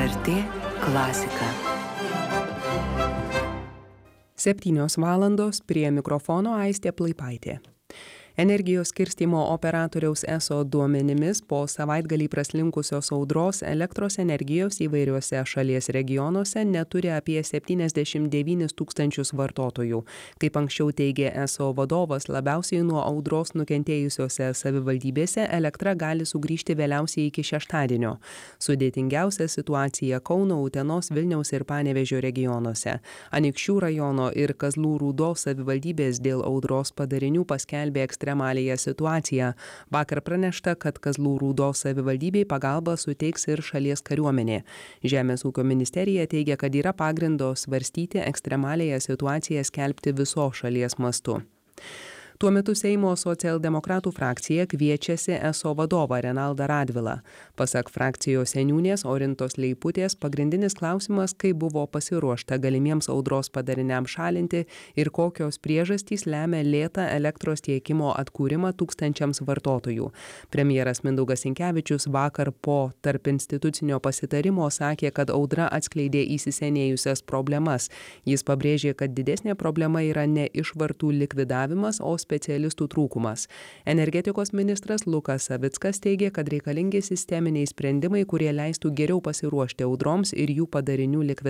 LRT klasika. 7 valandos, prie mikrofono Aistė Plaipaitė. Energijos skirstymo operatoriaus ESO duomenimis po savaitgalį praslinkusios audros elektros energijos įvairiuose šalies regionuose neturi apie 79 tūkstančius vartotojų. Kaip anksčiau teigė ESO vadovas, labiausiai nuo audros nukentėjusiose savivaldybėse elektra gali sugrįžti vėliausiai iki šeštadienio. Sudėtingiausia situacija Kauno, Utenos, Vilniaus ir Panevėžio regionuose. Anykščių rajono ir Kazlų Rūdos savivaldybės dėl audros padarinių paskelbė ekstremaliąją situaciją. Vakar pranešta, kad Kazlų Rūdos savivaldybei pagalbą suteiks ir šalies kariuomenė. Žemės ūkio ministerija teigia, kad yra pagrindo svarstyti ekstremaliąją situaciją skelbti visos šalies mastu. Tuo metu Seimo socialdemokratų frakcija kviečiasi ESO vadovą Renaldą Radvilą. Pasak frakcijos seniūnės Orintos Leiputės, pagrindinis klausimas, kaip buvo pasiruošta galimiems audros padariniams šalinti ir kokios priežastys lemia lėtą elektros tiekimo atkūrimą tūkstančiams vartotojų. Premjeras Mindaugas Sinkevičius vakar po tarpinstitucinio pasitarimo sakė, kad audra atskleidė įsisenėjusias problemas. Jis pabrėžė, kad didesnė problema yra ne išvartų likvidavimas, o specialistų trūkumas. Energetikos ministras Lukas Savickas teigė, kad reikalingi sisteminiai sprendimai, kurie leistų geriau pasiruošti audroms ir jų padarinių likvidavimui.